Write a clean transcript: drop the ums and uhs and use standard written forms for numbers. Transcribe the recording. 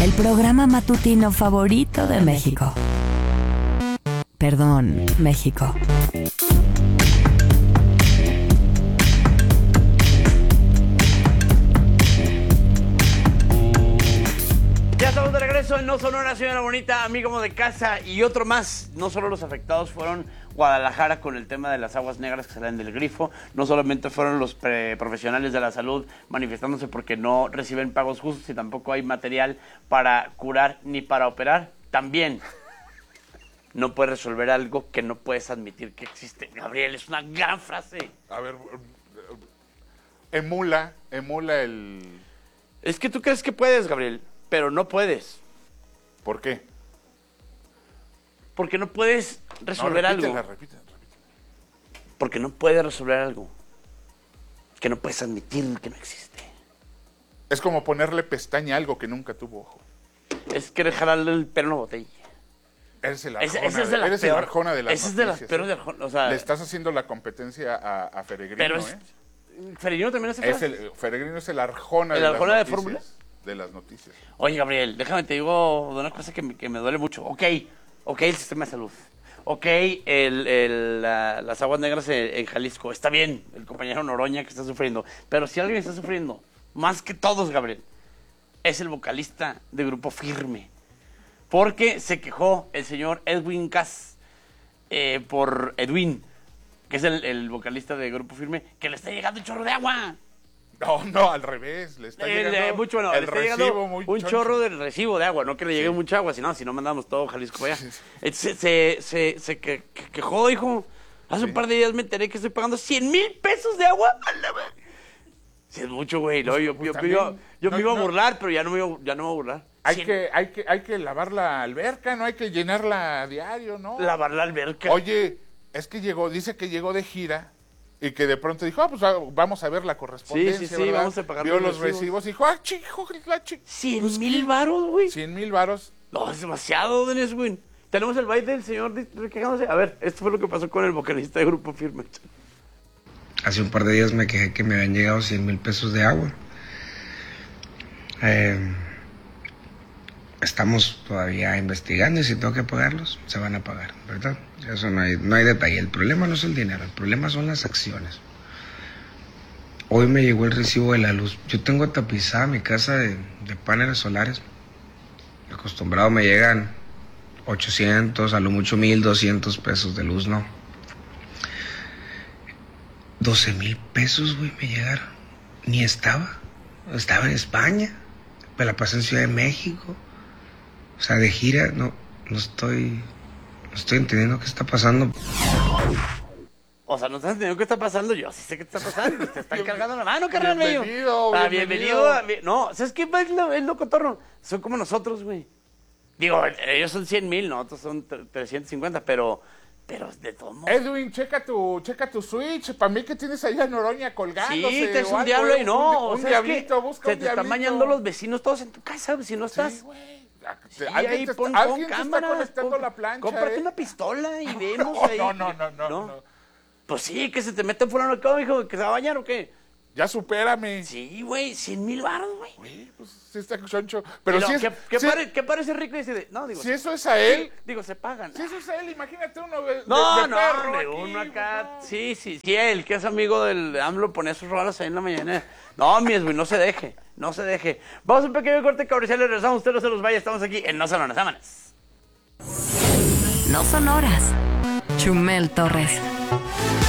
el programa matutino favorito de México. Perdón, México. Ya estamos de regreso en No Sonora, señora bonita, amigo de casa y otro más. No solo los afectados fueron Guadalajara con el tema de las aguas negras que salen del grifo, no solamente fueron los profesionales de la salud manifestándose porque no reciben pagos justos y tampoco hay material para curar ni para operar. También no puedes resolver algo que no puedes admitir que existe. Gabriel, es una gran frase. A ver, emula el... Es que tú crees que puedes, Gabriel, pero no puedes. ¿Por qué? Porque no puedes resolver algo. Repítela. Porque no puedes resolver algo que no puedes admitir que no existe. Es como ponerle pestaña a algo que nunca tuvo ojo. Es querer jalarle el pelo en una botella. Eres el Esa Arjona, es de las eres el Arjona de las Esa es de las noticias, peores de Arjona. O sea, Le estás haciendo la competencia a Feregrino, pero es, Feregrino también hace frases. Feregrino es el Arjona ¿El de Arjona de las Fórmula? noticias. De las noticias. Oye, Gabriel, déjame te digo de una cosa que me duele mucho. Ok, el sistema de salud. Ok, las aguas negras en Jalisco. Está bien, el compañero Noroña que está sufriendo. Pero si alguien está sufriendo, más que todos, Gabriel, es el vocalista de Grupo Firme. Porque se quejó el señor Edwin Cass por Edwin, que es el vocalista de Grupo Firme, que le está llegando un chorro de agua. No, al revés. Le está llegando mucho, no, el le está recibo llegando muy un choncho. chorro del recibo de agua, no que le llegue mucha agua, si no mandamos todo Jalisco para allá. Se quejó, dijo, hace un par de días me enteré que estoy pagando 100,000 pesos de agua. Sí, es mucho, güey. No, yo me iba a burlar, pero ya no me voy a burlar. Hay que lavar la alberca, no hay que llenarla a diario, ¿no? Lavar la alberca. Oye, es que dice que llegó de gira y que de pronto dijo, pues vamos a ver la correspondencia, sí, ¿verdad? vamos a pagar Vio los los recibos y dijo, chico, la chica. 100,000 varos, güey. 100,000 varos. No, es demasiado, Denis, güey. Tenemos el baile del señor quejándose. A ver, esto fue lo que pasó con el vocalista de Grupo Firme. Hace un par de días me quejé que me habían llegado 100,000 pesos de agua. Estamos todavía investigando y si tengo que pagarlos, se van a pagar, ¿verdad? Eso no hay detalle. El problema no es el dinero, el problema son las acciones. Hoy me llegó el recibo de la luz. Yo tengo tapizada mi casa de paneles solares. Acostumbrado me llegan 800, a lo mucho 1,200 pesos de luz, ¿no? 12,000 pesos, güey, me llegaron. Ni estaba en España. Me la pasé en Ciudad de México. O sea, de gira, no estoy entendiendo qué está pasando. O sea, no estás entendiendo qué está pasando. Yo sí sé qué está pasando. Te están cargando la mano, carnal. Bienvenido. No, ¿sabes qué? Es lo cotorro. Son como nosotros, güey. Digo, ellos son 100,000, nosotros son 350, pero de todo modo. Edwin, checa tu Switch. Para mí que tienes ahí a Noroña colgándose. Sí, te es un algo, diablo y no. Un diablito, busca un diablito. Te están bañando los vecinos todos en tu casa, si no estás. Sí, güey. Sí, Alguien te está conectando la plancha. Cómprate una pistola y vemos ahí. No. Pues sí, que se te mete fulano acá, hijo, que se va a bañar o qué. Ya supérame. Sí, güey, 100,000 varos, güey. Güey, pues sí está choncho. Pero no, sí es... ¿Qué parece rico y dice? No, digo. Si eso es a él... Digo, se pagan. Si eso es a él, imagínate uno de perro aquí, uno acá. no. Sí, él, que es amigo del AMLO, pone sus rolas ahí en la mañana. No, mi güey, no se deje. Vamos a un pequeño corte comercial y regresamos. Usted no se los vaya, estamos aquí en No Son Horas. Vámonos. No son horas. Chumel Torres.